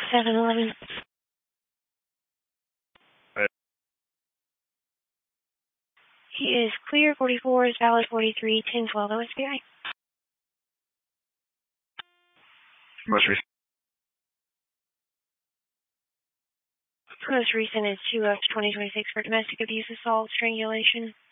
7-Eleven. He is clear, 44, is valid 43, 10-12 OSBI. Most recent is 2 of 2026 for domestic abuse, assault, strangulation.